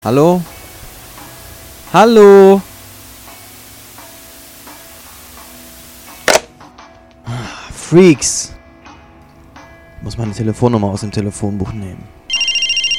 Hallo? Hallo? Freaks. Ich muss meine Telefonnummer aus dem Telefonbuch nehmen.